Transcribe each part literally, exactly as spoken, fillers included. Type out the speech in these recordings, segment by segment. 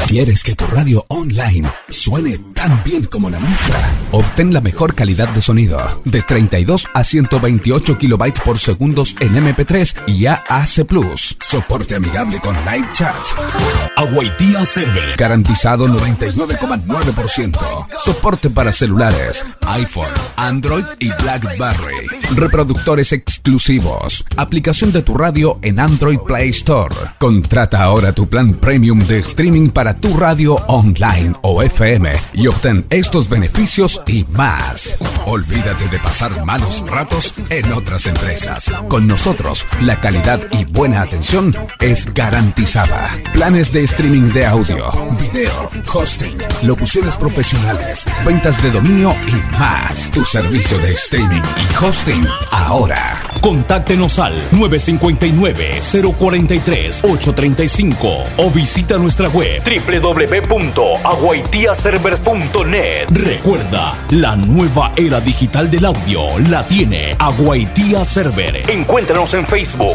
¿Quieres que tu radio online suene tan bien como la nuestra? Obtén la mejor calidad de sonido de treinta y dos a ciento veintiocho kilobytes por segundo en eme pe tres y A A C plus. Soporte amigable con live chat. Aguaitía Server. Garantizado noventa y nueve coma nueve por ciento. Soporte para celulares, iPhone, Android y BlackBerry. Reproductores exclusivos. Aplicación de tu radio en Android Play Store. Contrata ahora tu plan premium de streaming para tu radio online o F M y obtén estos beneficios y más. Olvídate de pasar malos ratos en otras empresas. Con nosotros, la calidad y buena atención es garantizada. Planes de streaming de audio, video, hosting, locuciones profesionales, ventas de dominio y más. Tu servicio de streaming y hosting ahora. Contáctenos al nueve cinco nueve, cero cuatro tres, ocho tres cinco o visita nuestra web doble u doble u doble u punto aguaitía server punto net. Recuerda, la nueva era digital del audio la tiene Aguaitía Server. Encuéntranos en Facebook.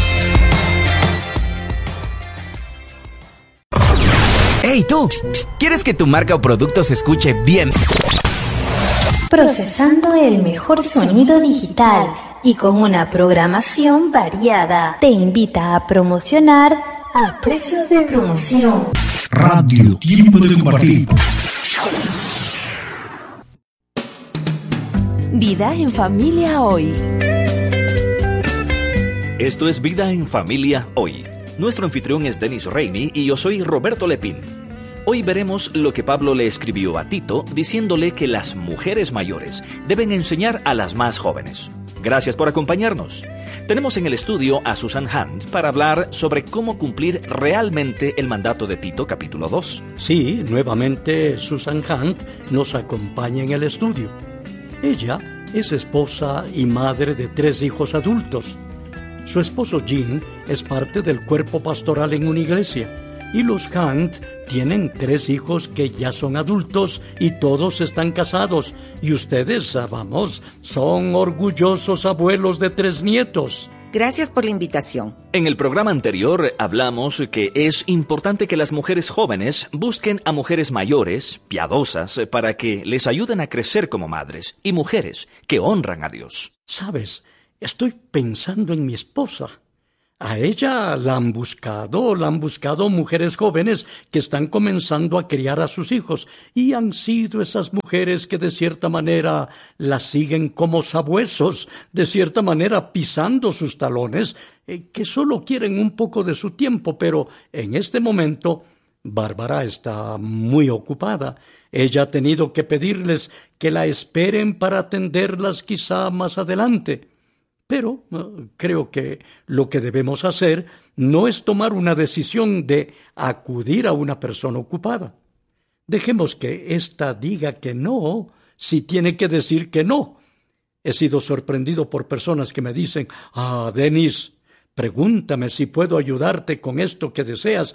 ¡Hey tú! ¿Quieres que tu marca o producto se escuche bien? Procesando el mejor sonido digital y con una programación variada. Te invita a promocionar a precios de promoción. Radio Tiempo de Compartir. Vida en Familia Hoy. Esto es Vida en Familia Hoy. Nuestro anfitrión es Denis Reini y yo soy Roberto Lepín. Hoy veremos lo que Pablo le escribió a Tito diciéndole que las mujeres mayores deben enseñar a las más jóvenes. Gracias por acompañarnos. Tenemos en el estudio a Susan Hunt para hablar sobre cómo cumplir realmente el mandato de Tito capítulo dos. Sí, nuevamente Susan Hunt nos acompaña en el estudio. Ella es esposa y madre de tres hijos adultos. Su esposo Jim es parte del cuerpo pastoral en una iglesia. Y los Hunt tienen tres hijos que ya son adultos y todos están casados. Y ustedes, vamos, son orgullosos abuelos de tres nietos. Gracias por la invitación. En el programa anterior hablamos que es importante que las mujeres jóvenes busquen a mujeres mayores, piadosas, para que les ayuden a crecer como madres y mujeres que honran a Dios. ¿Sabes? Estoy pensando en mi esposa. A ella la han buscado, la han buscado mujeres jóvenes que están comenzando a criar a sus hijos y han sido esas mujeres que de cierta manera las siguen como sabuesos, de cierta manera pisando sus talones, eh, que solo quieren un poco de su tiempo, pero en este momento Bárbara está muy ocupada. Ella ha tenido que pedirles que la esperen para atenderlas quizá más adelante. Pero uh, creo que lo que debemos hacer no es tomar una decisión de acudir a una persona ocupada. Dejemos que ésta diga que no, si tiene que decir que no. He sido sorprendido por personas que me dicen, ah, Denis, pregúntame si puedo ayudarte con esto que deseas,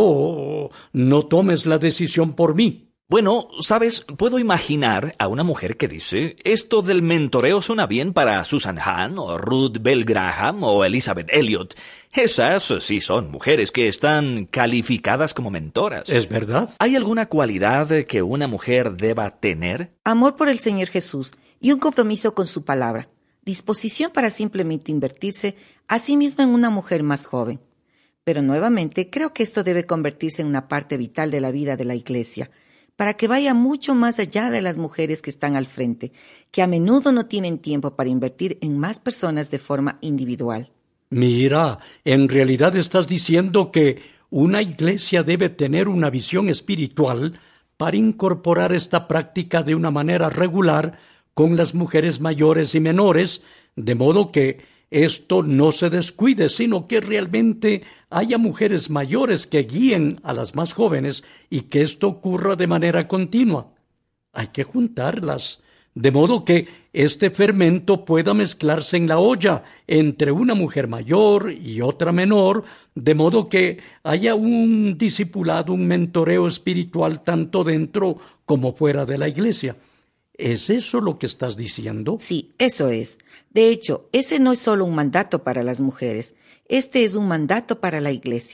pero no tomes la decisión por mí. Bueno, ¿sabes? Puedo imaginar a una mujer que dice, esto del mentoreo suena bien para Susan Hahn o Ruth Bell Graham o Elizabeth Elliot. Esas sí son mujeres que están calificadas como mentoras. ¿Es verdad? ¿Hay alguna cualidad que una mujer deba tener? Amor por el Señor Jesús y un compromiso con su palabra. Disposición para simplemente invertirse a sí misma en una mujer más joven. Pero nuevamente creo que esto debe convertirse en una parte vital de la vida de la iglesia, para que vaya mucho más allá de las mujeres que están al frente, que a menudo no tienen tiempo para invertir en más personas de forma individual. Mira, en realidad estás diciendo que una iglesia debe tener una visión espiritual para incorporar esta práctica de una manera regular con las mujeres mayores y menores, de modo que esto no se descuide, sino que realmente haya mujeres mayores que guíen a las más jóvenes y que esto ocurra de manera continua. Hay que juntarlas, de modo que este fermento pueda mezclarse en la olla entre una mujer mayor y otra menor, de modo que haya un discipulado, un mentoreo espiritual tanto dentro como fuera de la iglesia. ¿Es eso lo que estás diciendo? Sí, eso es. De hecho, ese no es solo un mandato para las mujeres. Este es un mandato para la iglesia.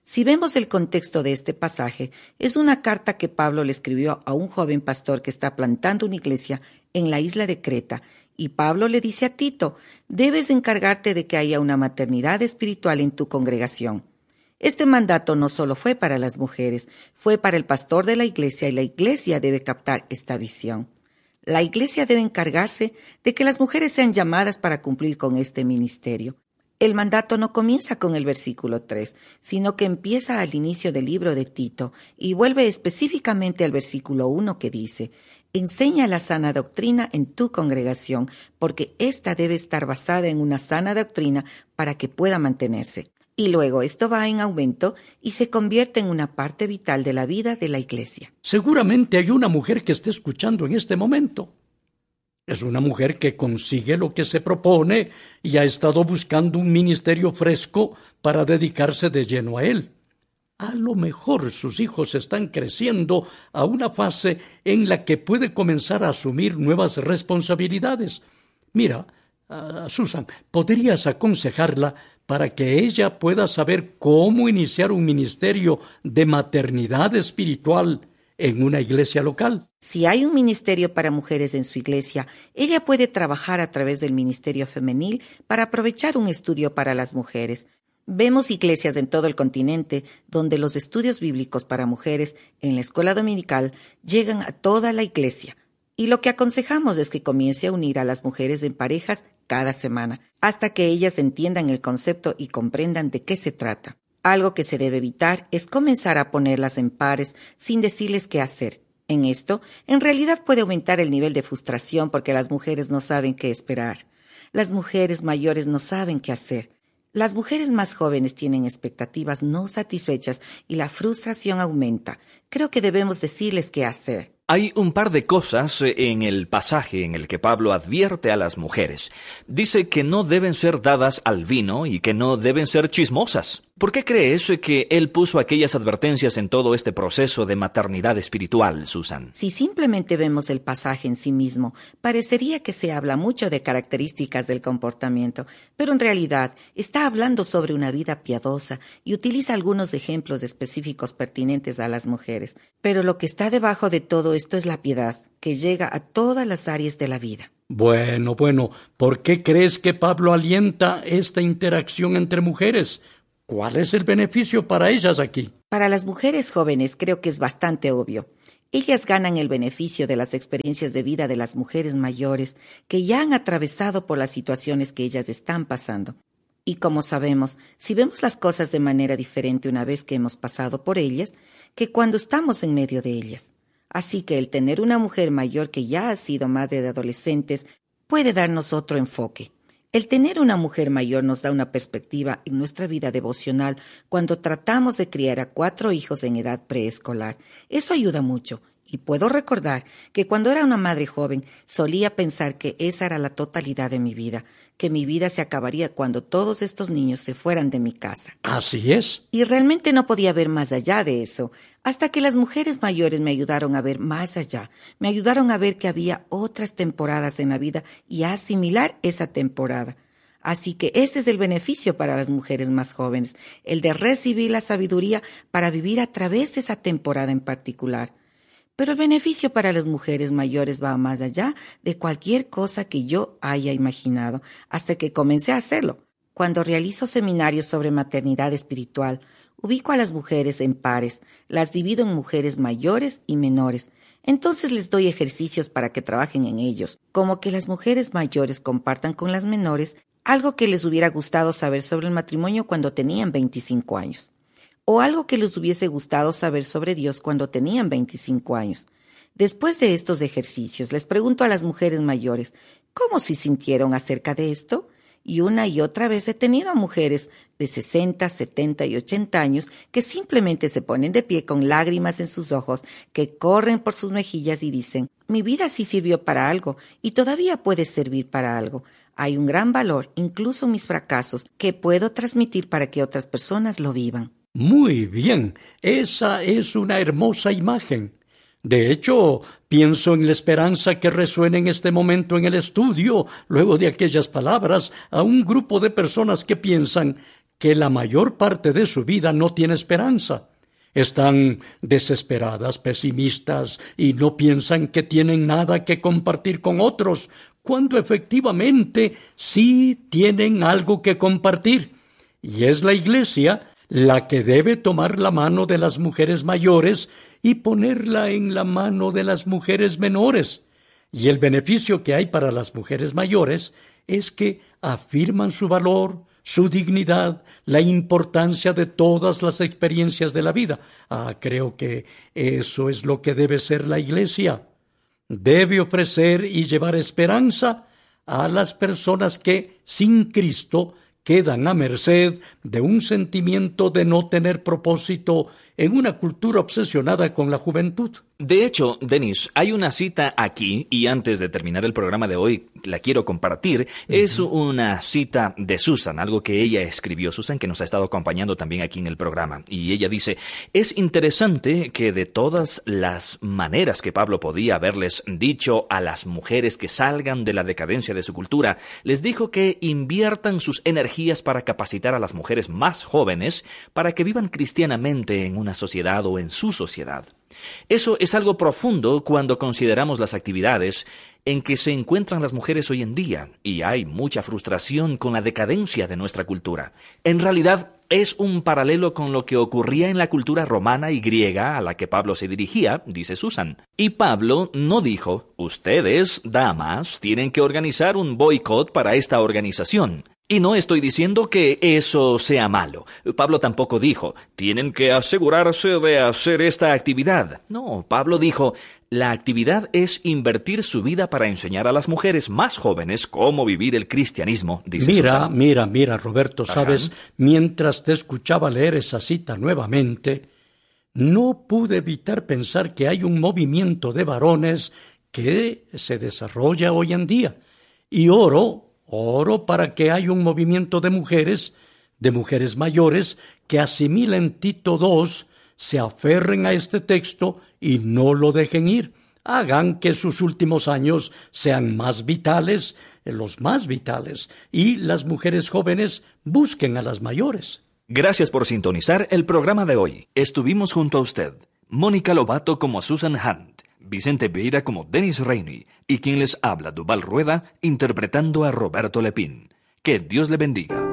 Si vemos el contexto de este pasaje, es una carta que Pablo le escribió a un joven pastor que está plantando una iglesia en la isla de Creta, y Pablo le dice a Tito, debes encargarte de que haya una maternidad espiritual en tu congregación. Este mandato no solo fue para las mujeres, fue para el pastor de la iglesia, y la iglesia debe captar esta visión. La iglesia debe encargarse de que las mujeres sean llamadas para cumplir con este ministerio. El mandato no comienza con el versículo tres, sino que empieza al inicio del libro de Tito y vuelve específicamente al versículo uno que dice, enseña la sana doctrina en tu congregación, porque ésta debe estar basada en una sana doctrina para que pueda mantenerse. Y luego esto va en aumento y se convierte en una parte vital de la vida de la iglesia. Seguramente hay una mujer que esté escuchando en este momento. Es una mujer que consigue lo que se propone y ha estado buscando un ministerio fresco para dedicarse de lleno a él. A lo mejor sus hijos están creciendo a una fase en la que puede comenzar a asumir nuevas responsabilidades. Mira, uh, Susan, ¿podrías aconsejarla para que ella pueda saber cómo iniciar un ministerio de maternidad espiritual en una iglesia local? Si hay un ministerio para mujeres en su iglesia, ella puede trabajar a través del ministerio femenil para aprovechar un estudio para las mujeres. Vemos iglesias en todo el continente donde los estudios bíblicos para mujeres en la escuela dominical llegan a toda la iglesia. Y lo que aconsejamos es que comience a unir a las mujeres en parejas cada semana, hasta que ellas entiendan el concepto y comprendan de qué se trata. Algo que se debe evitar es comenzar a ponerlas en pares sin decirles qué hacer. En esto, en realidad puede aumentar el nivel de frustración porque las mujeres no saben qué esperar. Las mujeres mayores no saben qué hacer. Las mujeres más jóvenes tienen expectativas no satisfechas y la frustración aumenta. Creo que debemos decirles qué hacer. Hay un par de cosas en el pasaje en el que Pablo advierte a las mujeres. Dice que no deben ser dadas al vino y que no deben ser chismosas. ¿Por qué crees que él puso aquellas advertencias en todo este proceso de maternidad espiritual, Susan? Si simplemente vemos el pasaje en sí mismo, parecería que se habla mucho de características del comportamiento, pero en realidad está hablando sobre una vida piadosa y utiliza algunos ejemplos específicos pertinentes a las mujeres. Pero lo que está debajo de todo esto es la piedad, que llega a todas las áreas de la vida. Bueno, bueno, ¿por qué crees que Pablo alienta esta interacción entre mujeres? ¿Cuál es el beneficio para ellas aquí? Para las mujeres jóvenes creo que es bastante obvio. Ellas ganan el beneficio de las experiencias de vida de las mujeres mayores que ya han atravesado por las situaciones que ellas están pasando. Y como sabemos, si vemos las cosas de manera diferente una vez que hemos pasado por ellas, que cuando estamos en medio de ellas. Así que el tener una mujer mayor que ya ha sido madre de adolescentes puede darnos otro enfoque. El tener una mujer mayor nos da una perspectiva en nuestra vida devocional cuando tratamos de criar a cuatro hijos en edad preescolar. Eso ayuda mucho. Y puedo recordar que cuando era una madre joven solía pensar que esa era la totalidad de mi vida, que mi vida se acabaría cuando todos estos niños se fueran de mi casa. Así es. Y realmente no podía ver más allá de eso, hasta que las mujeres mayores me ayudaron a ver más allá, me ayudaron a ver que había otras temporadas en la vida y a asimilar esa temporada. Así que ese es el beneficio para las mujeres más jóvenes, el de recibir la sabiduría para vivir a través de esa temporada en particular. Pero el beneficio para las mujeres mayores va más allá de cualquier cosa que yo haya imaginado, hasta que comencé a hacerlo. Cuando realizo seminarios sobre maternidad espiritual, ubico a las mujeres en pares, las divido en mujeres mayores y menores. Entonces les doy ejercicios para que trabajen en ellos, como que las mujeres mayores compartan con las menores algo que les hubiera gustado saber sobre el matrimonio cuando tenían veinticinco años. O algo que les hubiese gustado saber sobre Dios cuando tenían veinticinco años. Después de estos ejercicios, les pregunto a las mujeres mayores, ¿cómo se sintieron acerca de esto? Y una y otra vez he tenido a mujeres de sesenta, setenta y ochenta años que simplemente se ponen de pie con lágrimas en sus ojos, que corren por sus mejillas y dicen, mi vida sí sirvió para algo y todavía puede servir para algo. Hay un gran valor, incluso en mis fracasos, que puedo transmitir para que otras personas lo vivan. Muy bien, esa es una hermosa imagen. De hecho, pienso en la esperanza que resuena en este momento en el estudio, luego de aquellas palabras, a un grupo de personas que piensan, que la mayor parte de su vida no tiene esperanza. Están desesperadas, pesimistas y no piensan que tienen nada que compartir con otros, cuando efectivamente sí tienen algo que compartir. Y es la Iglesia la que debe tomar la mano de las mujeres mayores y ponerla en la mano de las mujeres menores. Y el beneficio que hay para las mujeres mayores es que afirman su valor, su dignidad, la importancia de todas las experiencias de la vida. Ah, creo que eso es lo que debe ser la Iglesia. Debe ofrecer y llevar esperanza a las personas que, sin Cristo, quedan a merced de un sentimiento de no tener propósito en una cultura obsesionada con la juventud. De hecho, Denis, hay una cita aquí, y antes de terminar el programa de hoy la quiero compartir. Uh-huh. Es una cita de Susan, algo que ella escribió, Susan, que nos ha estado acompañando también aquí en el programa. Y ella dice, es interesante que de todas las maneras que Pablo podía haberles dicho a las mujeres que salgan de la decadencia de su cultura, les dijo que inviertan sus energías para capacitar a las mujeres más jóvenes para que vivan cristianamente en una sociedad o en su sociedad. Eso es algo profundo cuando consideramos las actividades en que se encuentran las mujeres hoy en día, y hay mucha frustración con la decadencia de nuestra cultura. En realidad, es un paralelo con lo que ocurría en la cultura romana y griega a la que Pablo se dirigía, dice Susan. Y Pablo no dijo, ustedes, damas, tienen que organizar un boicot para esta organización. Y no estoy diciendo que eso sea malo. Pablo tampoco dijo, tienen que asegurarse de hacer esta actividad. No, Pablo dijo, la actividad es invertir su vida para enseñar a las mujeres más jóvenes cómo vivir el cristianismo, dice Mira, Susana. mira, mira, Roberto, Ajá. sabes, mientras te escuchaba leer esa cita nuevamente, no pude evitar pensar que hay un movimiento de varones que se desarrolla hoy en día. Y oro... Oro para que haya un movimiento de mujeres, de mujeres mayores, que asimilen Tito dos, se aferren a este texto y no lo dejen ir. Hagan que sus últimos años sean más vitales, los más vitales, y las mujeres jóvenes busquen a las mayores. Gracias por sintonizar el programa de hoy. Estuvimos junto a usted, Mónica Lobato como Susan Hunt, Vicente Vieira como Denis Rainey y quien les habla, Duval Rueda, interpretando a Roberto Lepín. Que Dios le bendiga.